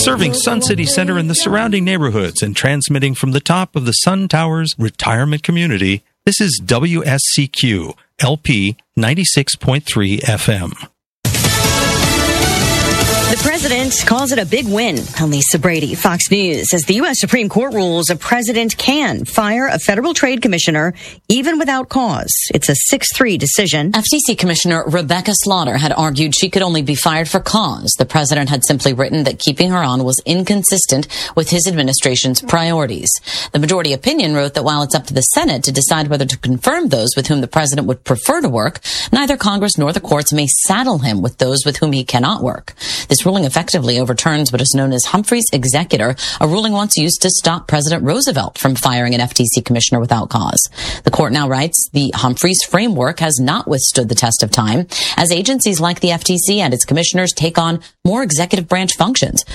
serving Sun City Center and the surrounding neighborhoods and transmitting from the top of the Sun Towers retirement community. This is WSCQ LP 96.3 FM. The president calls it a big win. Lisa Brady, Fox News, says the U.S. Supreme Court rules a president can fire a federal trade commissioner even without cause. It's a 6-3 decision. FTC Commissioner Rebecca Slaughter had argued she could only be fired for cause. The president had simply written that keeping her on was inconsistent with his administration's priorities. The majority opinion wrote that while it's up to the Senate to decide whether to confirm those with whom the president would prefer to work, neither Congress nor the courts may saddle him with those with whom he cannot work. This ruling effectively overturns what is known as Humphrey's executor, a ruling once used to stop President Roosevelt from firing an FTC commissioner without cause. The court now writes the Humphreys framework has not withstood the test of time, as agencies like the FTC and its commissioners take on more executive branch functions.